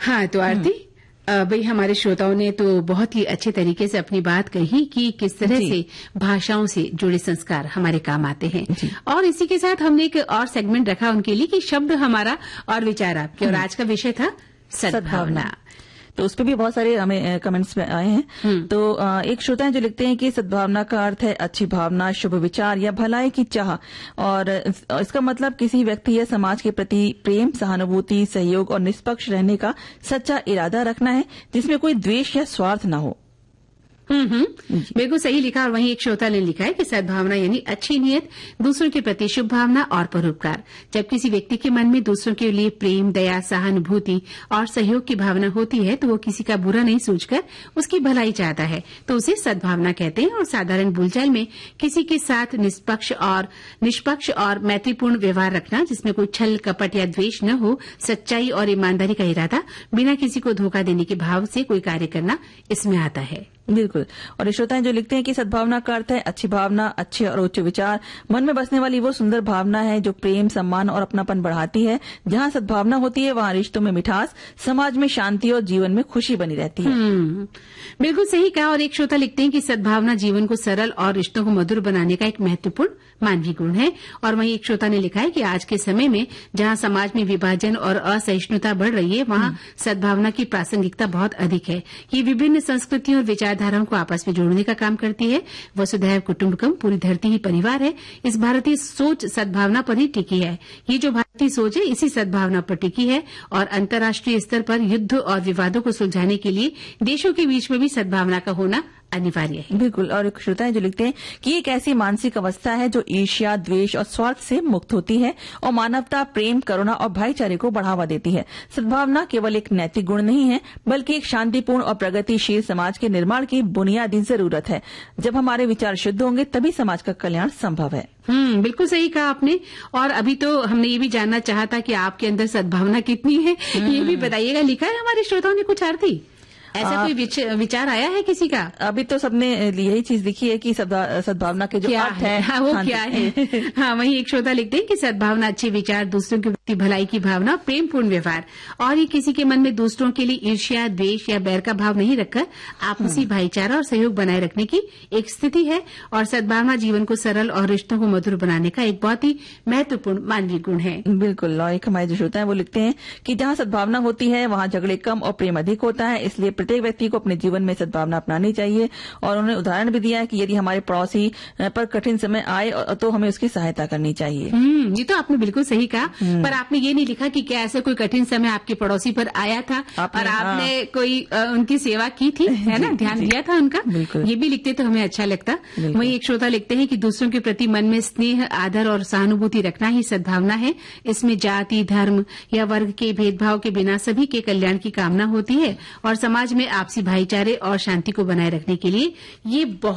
हाँ, तो आरती भाई हमारे श्रोताओं ने तो बहुत ही अच्छे तरीके से अपनी बात कही कि किस तरह से भाषाओं से जुड़े संस्कार हमारे काम आते हैं। और इसी के साथ हमने एक और सेगमेंट रखा उनके लिए कि शब्द हमारा और विचार आपके, और आज का विषय था सद्भावना। तो उस पर भी बहुत सारे हमें कमेंट्स में आए हैं। तो एक श्रोता है जो लिखते हैं कि सद्भावना का अर्थ है अच्छी भावना, शुभ विचार या भलाई की चाह, और इसका मतलब किसी व्यक्ति या समाज के प्रति प्रेम, सहानुभूति, सहयोग और निष्पक्ष रहने का सच्चा इरादा रखना है, जिसमें कोई द्वेष या स्वार्थ न हो। बिल्कुल सही लिखा। और वहीं एक श्रोता ने लिखा है कि सद्भावना यानी अच्छी नीयत, दूसरों के प्रति शुभ भावना और परोपकार। जब किसी व्यक्ति के मन में दूसरों के लिए प्रेम, दया, सहानुभूति और सहयोग की भावना होती है तो वो किसी का बुरा नहीं सोचकर उसकी भलाई चाहता है, तो उसे सद्भावना कहते हैं। और साधारण बोलचाल में किसी के साथ निष्पक्ष और मैत्रीपूर्ण व्यवहार रखना, जिसमें कोई छल, कपट या द्वेष न हो, सच्चाई और ईमानदारी का इरादा, बिना किसी को धोखा देने के भाव से कोई कार्य करना, इसमें आता है। बिल्कुल। और श्रोता जो लिखते हैं कि सद्भावना का अर्थ है अच्छी भावना, अच्छे और उच्च विचार, मन में बसने वाली वो सुंदर भावना है जो प्रेम, सम्मान और अपनापन बढ़ाती है। जहाँ सद्भावना होती है वहाँ रिश्तों में मिठास, समाज में शांति और जीवन में खुशी बनी रहती है। बिल्कुल सही कहा। और एक श्रोता लिखते हैं कि सद्भावना जीवन को सरल और रिश्तों को मधुर बनाने का एक महत्वपूर्ण मानवीय गुण है। और वहीं एक श्रोता ने लिखा है कि आज के समय में जहाँ समाज में विभाजन और असहिष्णुता बढ़ रही है, वहाँ सद्भावना की प्रासंगिकता बहुत अधिक है। ये विभिन्न संस्कृतियों और विचारधाराओं को आपस में जोड़ने का काम करती है। वसुधैव कुटुंबकम, पूरी धरती ही परिवार है। इस भारतीय सोच सद्भावना पर ही टिकी है। ये जो भारतीय सोच है इसी सद्भावना पर टिकी है। और अंतर्राष्ट्रीय स्तर पर युद्ध और विवादों को सुलझाने के लिए देशों के बीच में भी सद्भावना का होना अनिवार्य है। बिल्कुल। और एक श्रोता है जो लिखते हैं कि एक ऐसी मानसिक अवस्था है जो ईर्ष्या, द्वेष और स्वार्थ से मुक्त होती है और मानवता, प्रेम, करुणा और भाईचारे को बढ़ावा देती है। सद्भावना केवल एक नैतिक गुण नहीं है, बल्कि एक शांतिपूर्ण और प्रगतिशील समाज के निर्माण की बुनियादी जरूरत है। जब हमारे विचार शुद्ध होंगे तभी समाज का कल्याण संभव है। बिल्कुल सही कहा आपने। और अभी तो हमने ये भी जानना चाहा था कि आपके अंदर सद्भावना कितनी है, ये भी बताइएगा। लिखा है हमारे श्रोताओं ने कुछ आरती, ऐसा कोई विचार आया है किसी का? अभी तो सबने यही चीज लिखी है कि सद्भावना के जो अर्थ है, हाँ, वो क्या है। हाँ, वहीं एक श्रोता लिखते हैं कि सद्भावना अच्छे विचार, दूसरों के प्रति भलाई की भावना, प्रेमपूर्ण व्यवहार, और ये किसी के मन में दूसरों के लिए ईर्ष्या, द्वेष या बैर का भाव नहीं रखकर आपसी भाईचारा और सहयोग बनाए रखने की एक स्थिति है। और सद्भावना जीवन को सरल और रिश्तों को मधुर बनाने का एक बहुत ही महत्वपूर्ण मानवीय गुण है। बिल्कुल। और एक हमारे जो श्रोता है वो लिखते हैं कि जहाँ सद्भावना होती है वहाँ झगड़े कम और प्रेम अधिक होता है। इसलिए प्रत्येक व्यक्ति को अपने जीवन में सद्भावना अपनानी चाहिए। और उन्होंने उदाहरण भी दिया है कि यदि हमारे पड़ोसी पर कठिन समय आए तो हमें उसकी सहायता करनी चाहिए। ये तो आपने बिल्कुल सही कहा। पर आपने ये नहीं लिखा कि क्या ऐसा कोई कठिन समय आपके पड़ोसी पर आया था और आपने कोई उनकी सेवा की थी, है ना, ध्यान दिया था उनका। ये भी लिखते तो हमें अच्छा लगता। वहीं एक श्रोता लिखते हैं कि दूसरों के प्रति मन में स्नेह, आदर और सहानुभूति रखना ही सद्भावना है। इसमें जाति, धर्म या वर्ग के भेदभाव के बिना सभी के कल्याण की कामना होती है। और समाज में आपसी भाईचारे और शांति को बनाए रखने के लिए ये बहुत